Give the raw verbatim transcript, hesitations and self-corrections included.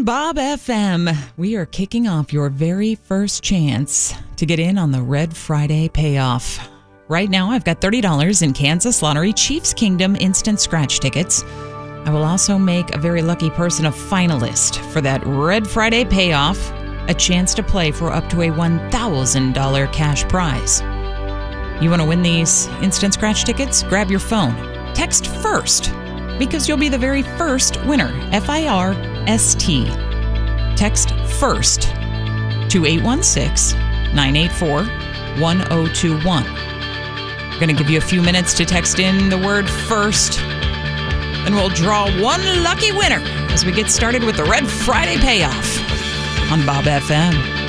Bob F M. We are kicking off your very first chance to get in on the Red Friday payoff. Right now, I've got thirty dollars in Kansas Lottery Chiefs Kingdom instant scratch tickets. I will also make a very lucky person a finalist for that Red Friday payoff, a chance to play for up to a one thousand dollars cash prize. You want to win these instant scratch tickets? Grab your phone. Text FIRST, because you'll be the very first winner. F I R S T. Text FIRST to eight one six, nine eight four, one zero two one. I'm going to give you a few minutes to text in the word FIRST, and we'll draw one lucky winner as we get started with the Red Friday payoff on Bob F M.